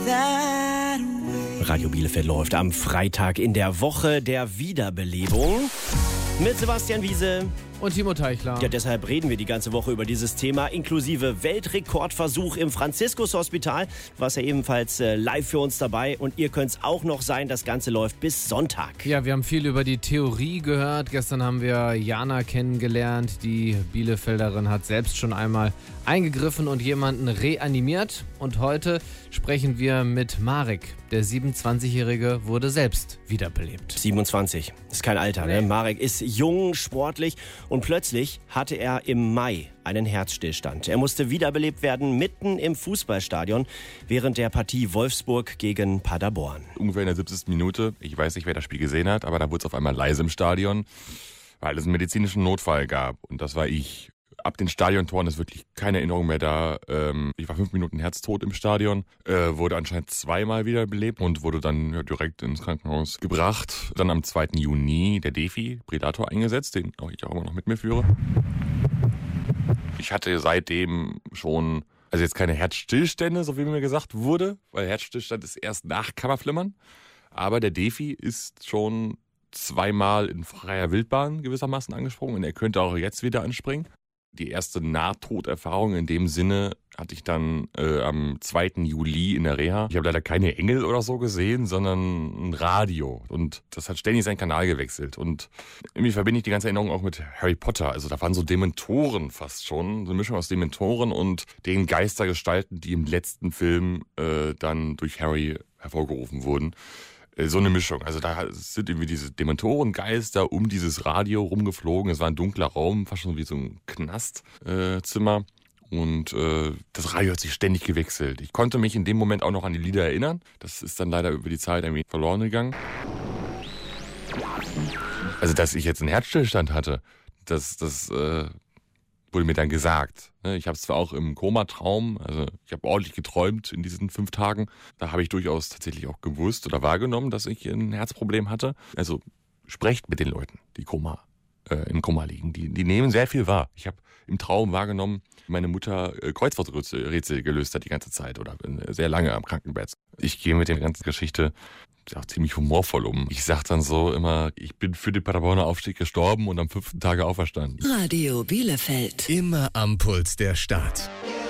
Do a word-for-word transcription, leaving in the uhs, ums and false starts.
Radio Bielefeld läuft am Freitag in der Woche der Wiederbelebung mit Sebastian Wiese und Timo Teichler. Ja, deshalb reden wir die ganze Woche über dieses Thema, inklusive Weltrekordversuch im Franziskus-Hospital. Du warst ja ebenfalls äh, live für uns dabei und ihr könnt es auch noch sein. Das Ganze läuft bis Sonntag. Ja, wir haben viel über die Theorie gehört. Gestern haben wir Jana kennengelernt. Die Bielefelderin hat selbst schon einmal eingegriffen und jemanden reanimiert. Und heute sprechen wir mit Marek. Der siebenundzwanzigjährige wurde selbst wiederbelebt. siebenundzwanzig, ist kein Alter, ne? Marek ist jung, sportlich und plötzlich hatte er im Mai einen Herzstillstand. Er musste wiederbelebt werden mitten im Fußballstadion während der Partie Wolfsburg gegen Paderborn. Ungefähr in der siebzigsten Minute, ich weiß nicht, wer das Spiel gesehen hat, aber da wurde es auf einmal leise im Stadion, weil es einen medizinischen Notfall gab und das war ich. Ab den Stadiontoren ist wirklich keine Erinnerung mehr da. Ich war fünf Minuten herztot im Stadion, wurde anscheinend zweimal wiederbelebt und wurde dann ja, direkt ins Krankenhaus gebracht. Dann am zweiten Juni der Defibrillator eingesetzt, den auch ich auch immer noch mit mir führe. Ich hatte seitdem schon, also jetzt keine Herzstillstände, so wie mir gesagt wurde, weil Herzstillstand ist erst nach Kammerflimmern. Aber der Defi ist schon zweimal in freier Wildbahn gewissermaßen angesprungen und er könnte auch jetzt wieder anspringen. Die erste Nahtoderfahrung in dem Sinne hatte ich dann äh, am zweiten Juli in der Reha. Ich habe leider keine Engel oder so gesehen, sondern ein Radio. Und das hat ständig seinen Kanal gewechselt. Und irgendwie verbinde ich die ganze Erinnerung auch mit Harry Potter. Also da waren so Dementoren fast schon. So eine Mischung aus Dementoren und den Geistergestalten, die im letzten Film äh, dann durch Harry hervorgerufen wurden. So eine Mischung. Also da sind irgendwie diese Dementorengeister um dieses Radio rumgeflogen. Es war ein dunkler Raum, fast schon wie so ein Knastzimmer. Äh, und äh, das Radio hat sich ständig gewechselt. Ich konnte mich in dem Moment auch noch an die Lieder erinnern. Das ist dann leider über die Zeit irgendwie verloren gegangen. Also dass ich jetzt einen Herzstillstand hatte, das, das äh, wurde mir dann gesagt. Ich habe es zwar auch im Komatraum, also ich habe ordentlich geträumt in diesen fünf Tagen. Da habe ich durchaus tatsächlich auch gewusst oder wahrgenommen, dass ich ein Herzproblem hatte. Also sprecht mit den Leuten, die Koma, äh, im Koma liegen. Die, die nehmen sehr viel wahr. Ich habe im Traum wahrgenommen, wie meine Mutter äh, Kreuzworträtsel gelöst hat die ganze Zeit oder äh, sehr lange am Krankenbett. Ich gehe mit der ganzen Geschichte auch ziemlich humorvoll um. Ich sag dann so immer, ich bin für den Paderborner Aufstieg gestorben und am fünften Tage auferstanden. Radio Bielefeld. Immer am Puls der Stadt.